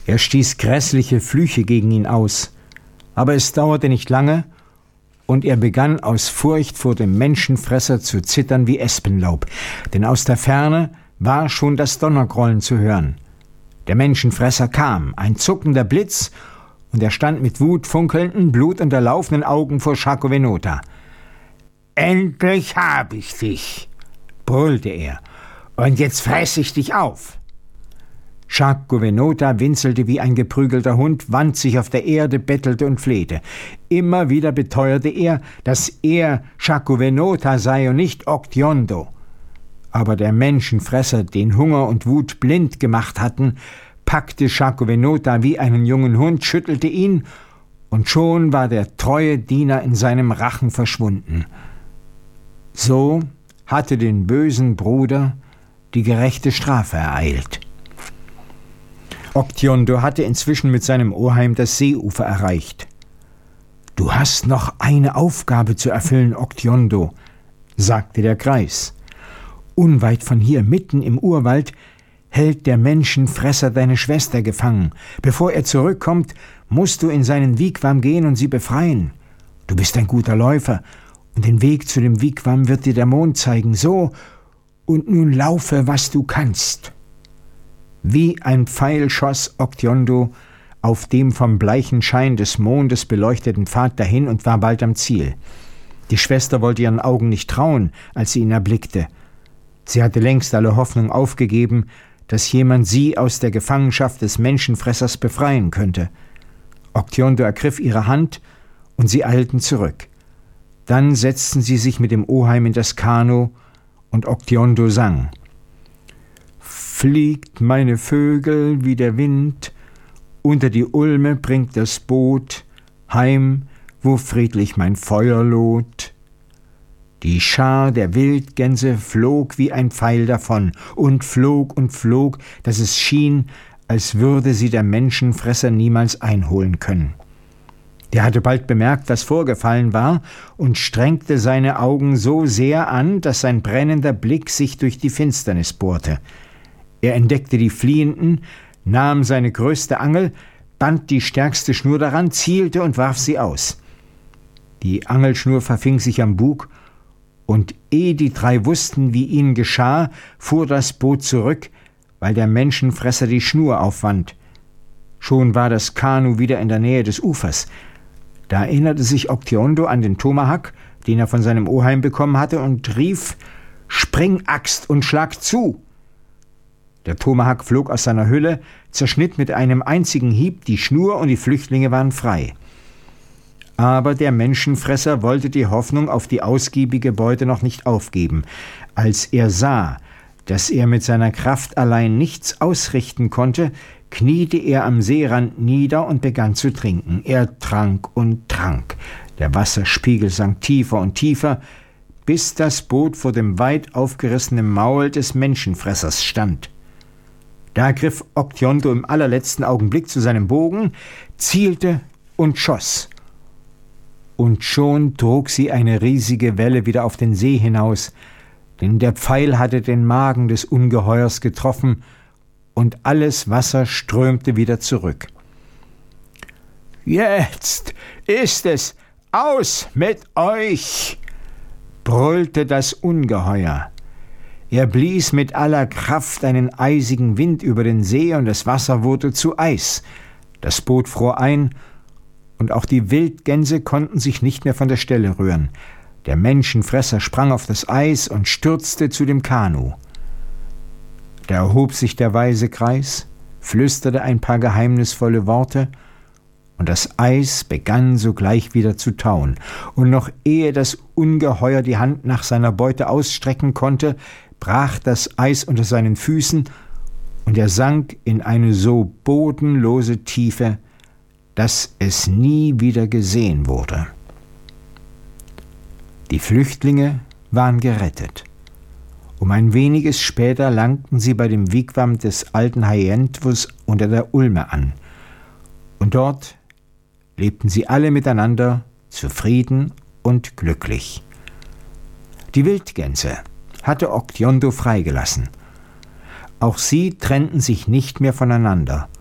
Er stieß grässliche Flüche gegen ihn aus, aber es dauerte nicht lange, und er begann aus Furcht vor dem Menschenfresser zu zittern wie Espenlaub, denn aus der Ferne war schon das Donnergrollen zu hören. Der Menschenfresser kam, ein zuckender Blitz, und er stand mit wutfunkelnden, blutunterlaufenden Augen vor Chacovenota. »Endlich hab ich dich«, brüllte er, »und jetzt fress ich dich auf!« Chacovenota winselte wie ein geprügelter Hund, wand sich auf der Erde, bettelte und flehte. Immer wieder beteuerte er, dass er Chacovenota sei und nicht Octiondo. Aber der Menschenfresser, den Hunger und Wut blind gemacht hatten, packte Chacovenota wie einen jungen Hund, schüttelte ihn, und schon war der treue Diener in seinem Rachen verschwunden. So hatte den bösen Bruder die gerechte Strafe ereilt. Octiondo hatte inzwischen mit seinem Oheim das Seeufer erreicht. »Du hast noch eine Aufgabe zu erfüllen, Octiondo«, sagte der Greis. »Unweit von hier, mitten im Urwald, hält der Menschenfresser deine Schwester gefangen. Bevor er zurückkommt, musst du in seinen Wigwam gehen und sie befreien. Du bist ein guter Läufer, und den Weg zu dem Wigwam wird dir der Mond zeigen. So, und nun laufe, was du kannst.« Wie ein Pfeil schoss Octiondo auf dem vom bleichen Schein des Mondes beleuchteten Pfad dahin und war bald am Ziel. Die Schwester wollte ihren Augen nicht trauen, als sie ihn erblickte. Sie hatte längst alle Hoffnung aufgegeben, dass jemand sie aus der Gefangenschaft des Menschenfressers befreien könnte. Octiondo ergriff ihre Hand, und sie eilten zurück. Dann setzten sie sich mit dem Oheim in das Kanu, und Octiondo sang: »Fliegt meine Vögel wie der Wind, unter die Ulme bringt das Boot heim, wo friedlich mein Feuer loht.« Die Schar der Wildgänse flog wie ein Pfeil davon und flog, dass es schien, als würde sie der Menschenfresser niemals einholen können. Der hatte bald bemerkt, was vorgefallen war, und strengte seine Augen so sehr an, dass sein brennender Blick sich durch die Finsternis bohrte. Er entdeckte die Fliehenden, nahm seine größte Angel, band die stärkste Schnur daran, zielte und warf sie aus. Die Angelschnur verfing sich am Bug, und ehe die drei wussten, wie ihnen geschah, fuhr das Boot zurück, weil der Menschenfresser die Schnur aufwand. Schon war das Kanu wieder in der Nähe des Ufers. Da erinnerte sich Octiondo an den Tomahawk, den er von seinem Oheim bekommen hatte, und rief: »Spring, Axt, und schlag zu!« Der Tomahawk flog aus seiner Hülle, zerschnitt mit einem einzigen Hieb die Schnur, und die Flüchtlinge waren frei. Aber der Menschenfresser wollte die Hoffnung auf die ausgiebige Beute noch nicht aufgeben. Als er sah, dass er mit seiner Kraft allein nichts ausrichten konnte, kniete er am Seerand nieder und begann zu trinken. Er trank und trank. Der Wasserspiegel sank tiefer und tiefer, bis das Boot vor dem weit aufgerissenen Maul des Menschenfressers stand. Da griff Octiondo im allerletzten Augenblick zu seinem Bogen, zielte und schoss. Und schon trug sie eine riesige Welle wieder auf den See hinaus, denn der Pfeil hatte den Magen des Ungeheuers getroffen, und alles Wasser strömte wieder zurück. »Jetzt ist es aus mit euch«, brüllte das Ungeheuer. Er blies mit aller Kraft einen eisigen Wind über den See, und das Wasser wurde zu Eis. Das Boot fror ein, und auch die Wildgänse konnten sich nicht mehr von der Stelle rühren. Der Menschenfresser sprang auf das Eis und stürzte zu dem Kanu. Da erhob sich der weise Greis, flüsterte ein paar geheimnisvolle Worte, und das Eis begann sogleich wieder zu tauen. Und noch ehe das Ungeheuer die Hand nach seiner Beute ausstrecken konnte, brach das Eis unter seinen Füßen, und er sank in eine so bodenlose Tiefe, dass es nie wieder gesehen wurde. Die Flüchtlinge waren gerettet. Um ein weniges später langten sie bei dem Wigwam des alten Haientvus unter der Ulme an. Und dort lebten sie alle miteinander zufrieden und glücklich. Die Wildgänse hatte Octiondo freigelassen. Auch sie trennten sich nicht mehr voneinander.